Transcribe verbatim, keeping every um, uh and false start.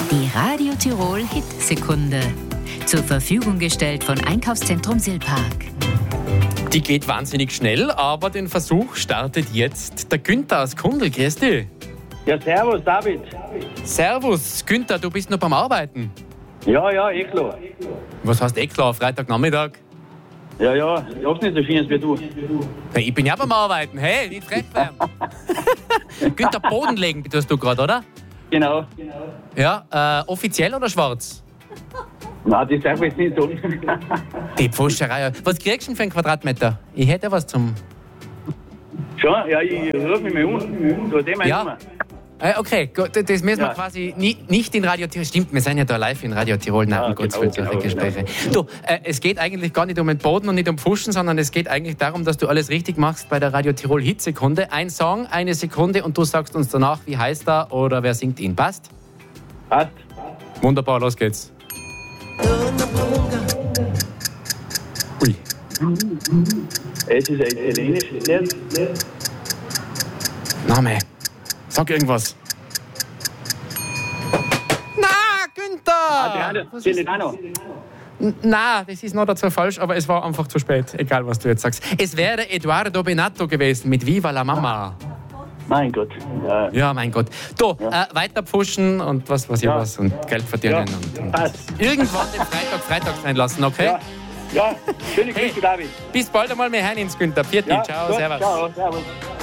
Die Radio Tirol Hit-Sekunde. Zur Verfügung gestellt von Einkaufszentrum Silpark. Die geht wahnsinnig schnell, aber den Versuch startet jetzt der Günther aus Kundl. Grüß dich. Ja, servus, David. Servus, Günther, du bist noch beim Arbeiten. Ja, ja, eh klar. Was heißt eh klar, Freitagnachmittag? Ja, ja, ich hab's nicht so schön wie du. Ja, ich bin ja beim Arbeiten, hey, nicht frech bleiben. Günther, Boden legen tust du gerade, oder? Genau. Ja, äh, offiziell oder schwarz? Nein, das darf ich jetzt nicht sagen. Die Pfuscherei. Was kriegst du denn für einen Quadratmeter? Ich hätte was zum... Schon? Ja, ich ruf mich mal um. Du, dem Ja. Nummer. Äh, okay, gut, das müssen wir Ja. quasi nie, nicht in Radio Tirol. Stimmt, wir sind ja da live in Radio Tirol. Nein, Ja, um Gottes genau, Willen, solche genau, Gespräche. Du, äh, es geht eigentlich gar nicht um den Boden und nicht um Pfuschen, sondern es geht eigentlich darum, dass du alles richtig machst bei der Radio Tirol Hitsekunde. Ein Song, eine Sekunde und du sagst uns danach, wie heißt er oder wer singt ihn. Passt? Passt. Wunderbar, los geht's. Ui. Es ist ein italienisches Lied. Name. Sag irgendwas. Na, Günther! Adriano, Was ist- Celentano. N- Na, das ist noch dazu falsch, aber es war einfach zu spät. Egal, was du jetzt sagst. Es wäre Eduardo Benato gewesen mit Viva la Mama. Mein Gott. Ja, Ja, mein Gott. Du, äh, weiter pfuschen und was weiß ich Ja. was und Geld verdienen. Ja, Und, und passt. irgendwann den Freitag Freitag sein lassen, okay? ja. Ja, schöne Hey. Grüße, David. Bis bald einmal, wir hören ins Günther. Vierte, Ja, ciao, gut, servus. Ciao, servus.